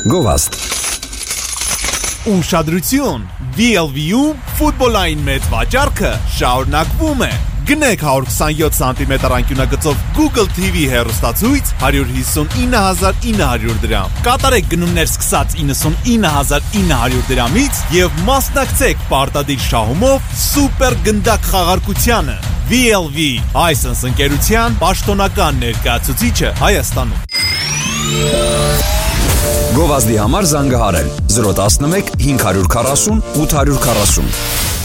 Գովազդ։ Ուշադրություն, VLV-ում ֆուտբոլային մեծ վաճառքը շարունակվում է։ Գնեք 127 սանտիմետր անկյունագծով Google TV հեռուստացույց 159,900 դրամ։ Կատարեք գնումներ սկսած 99,900 դրամից եւ մասնակցեք պարտադիր շահումով սուպեր գնդակ խաղարկությանը։ VLV License ընկերության պաշտոնական ներկայացուցիչը Հայաստանում։ Գովազդի համար զանգահարել 011 540 840